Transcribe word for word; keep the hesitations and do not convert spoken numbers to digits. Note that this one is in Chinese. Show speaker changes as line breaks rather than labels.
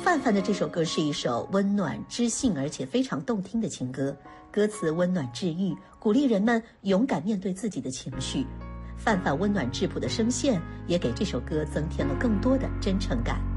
范范的这首歌是一首温暖知性而且非常动听的情歌，歌词温暖治愈，鼓励人们勇敢面对自己的情绪。范范温暖质朴的声线也给这首歌增添了更多的真诚感。